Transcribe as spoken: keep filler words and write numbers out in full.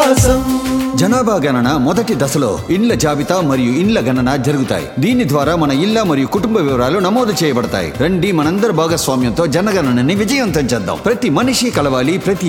వికాసం. జనాభా గణన మొదటి దశలో ఇండ్ల జాబితా మరియు ఇండ్ల గణన జరుగుతాయి. దీని ద్వారా మన ఇళ్ల మరియు కుటుంబ వివరాలు నమోదు చేయబడతాయి. రండి మనందరి భాగస్వామ్యంతో జనగణనని విజయవంతం చేద్దాం. ప్రతి మనిషి కలవాలి, ప్రతి